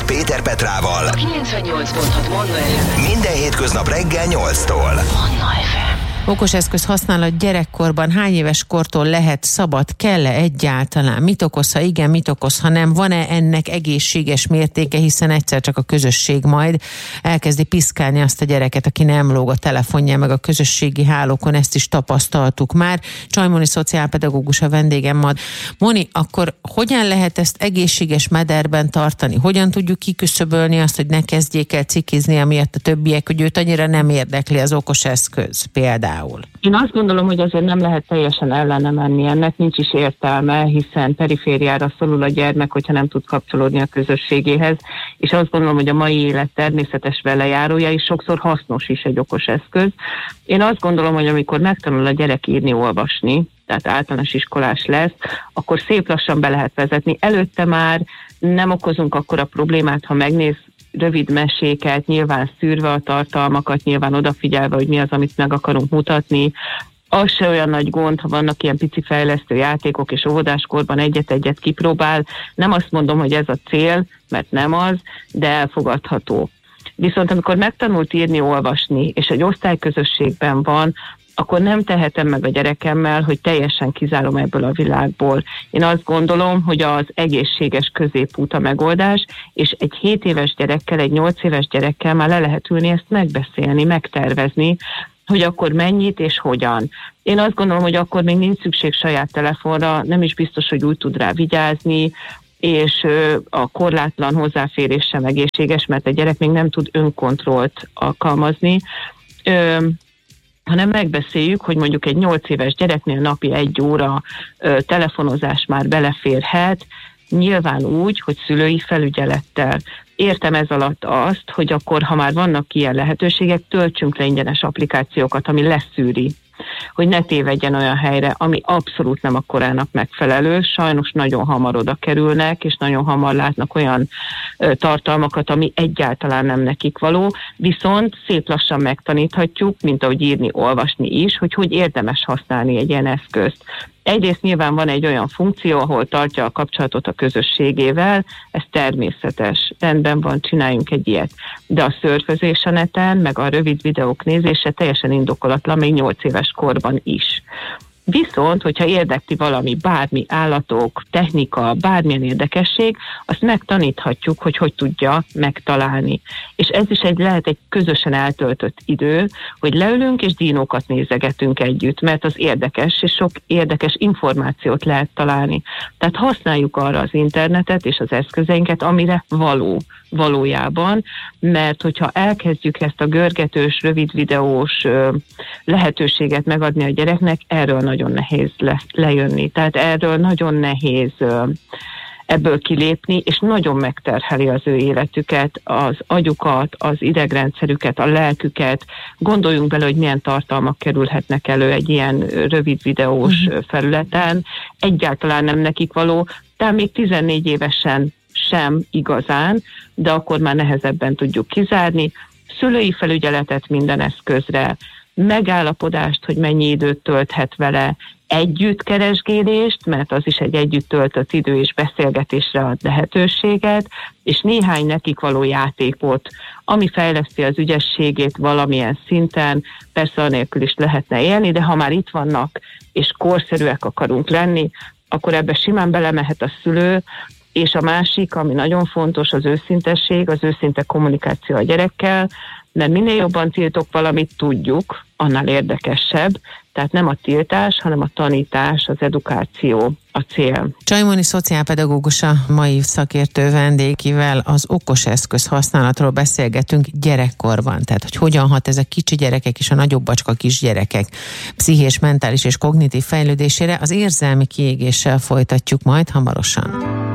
Péter Petrával. A 98.6 Manna FM. Minden hétköznap reggel 8-tól. Manna FM. Okos eszköz használat gyerekkorban hány éves kortól lehet szabad, kell-e egyáltalán? Mit okoz, ha igen, mit okoz, ha nem? Van-e ennek egészséges mértéke, hiszen egyszer csak a közösség majd elkezdi piszkálni azt a gyereket, aki nem lóg a telefonján, meg a közösségi hálókon, ezt is tapasztaltuk már. Csaj Moni szociálpedagógus a vendégem ma. Moni, akkor hogyan lehet ezt egészséges mederben tartani? Hogyan tudjuk kiküszöbölni azt, hogy ne kezdjék el cikizni, amiatt a többiek, hogy őt annyira nem érdekli az okos eszköz például? Én azt gondolom, hogy azért nem lehet teljesen ellene menni ennek, nincs is értelme, hiszen perifériára szorul a gyermek, hogyha nem tud kapcsolódni a közösségéhez, és azt gondolom, hogy a mai élet természetes velejárója, és sokszor hasznos is egy okos eszköz. Én azt gondolom, hogy amikor megtanul a gyerek írni, olvasni, tehát általános iskolás lesz, akkor szép lassan be lehet vezetni. Előtte már nem okozunk akkora problémát, ha megnéz rövid meséket, nyilván szűrve a tartalmakat, nyilván odafigyelve, hogy mi az, amit meg akarunk mutatni. Az se olyan nagy gond, ha vannak ilyen pici fejlesztő játékok, és óvodáskorban egyet-egyet kipróbál. Nem azt mondom, hogy ez a cél, mert nem az, de elfogadható. Viszont amikor megtanult írni, olvasni, és egy osztályközösségben van, akkor nem tehetem meg a gyerekemmel, hogy teljesen kizárom ebből a világból. Én azt gondolom, hogy az egészséges középút a megoldás, és egy 7 éves gyerekkel, egy 8 éves gyerekkel már le lehet ülni ezt megbeszélni, megtervezni, hogy akkor mennyit és hogyan. Én azt gondolom, hogy akkor még nincs szükség saját telefonra, nem is biztos, hogy úgy tud rá vigyázni, és a korlátlan hozzáférés sem egészséges, mert a gyerek még nem tud önkontrollt alkalmazni, hanem megbeszéljük, hogy mondjuk egy 8 éves gyereknél napi 1 óra telefonozás már beleférhet, nyilván úgy, hogy szülői felügyelettel. Értem ez alatt azt, hogy akkor, ha már vannak ilyen lehetőségek, töltsünk le ingyenes applikációkat, ami leszűri, hogy ne tévedjen olyan helyre, ami abszolút nem a korának megfelelő. Sajnos nagyon hamar oda kerülnek, és nagyon hamar látnak olyan tartalmakat, ami egyáltalán nem nekik való, viszont szép lassan megtaníthatjuk, mint ahogy írni, olvasni is, hogy érdemes használni egy ilyen eszközt. Egyrészt nyilván van egy olyan funkció, ahol tartja a kapcsolatot a közösségével, ez természetes, rendben van, csináljunk egy ilyet. De a szörfözés a neten, meg a rövid videók nézése teljesen indokolatlan, még 8 éves korban is. Viszont, hogyha érdekli valami, bármi, állatok, technika, bármilyen érdekesség, azt megtaníthatjuk, hogy tudja megtalálni. És ez is lehet egy közösen eltöltött idő, hogy leülünk és dinókat nézegetünk együtt, mert az érdekes, és sok érdekes információt lehet találni. Tehát használjuk arra az internetet és az eszközeinket, amire valójában, mert hogyha elkezdjük ezt a görgetős, rövid videós lehetőséget megadni a gyereknek, erről nagyon nehéz lesz lejönni. Tehát erről nagyon nehéz ebből kilépni, és nagyon megterheli az ő életüket, az agyukat, az idegrendszerüket, a lelküket. Gondoljunk bele, hogy milyen tartalmak kerülhetnek elő egy ilyen rövid videós felületen. Egyáltalán nem nekik való, de még 14 évesen sem igazán, de akkor már nehezebben tudjuk kizárni. Szülői felügyeletet minden eszközre, megállapodást, hogy mennyi időt tölthet vele, együttkeresgélést, mert az is egy együtt töltött idő és beszélgetésre ad lehetőséget, és néhány nekik való játékot, ami fejleszti az ügyességét valamilyen szinten, persze anélkül is lehetne élni, de ha már itt vannak és korszerűek akarunk lenni, akkor ebbe simán belemehet a szülő, és a másik, ami nagyon fontos, az őszintesség, az őszinte kommunikáció a gyerekkel, mert minél jobban tiltok valamit, tudjuk, annál érdekesebb. Tehát nem a tiltás, hanem a tanítás, az edukáció a cél. Csaj Moni szociálpedagógus a mai szakértő vendégivel az okos eszköz használatról beszélgetünk gyerekkorban. Tehát, hogy hogyan hat ez a kicsi gyerekek és a nagyobb bacska kisgyerekek pszichés, mentális és kognitív fejlődésére. Az érzelmi kiégéssel folytatjuk majd hamarosan.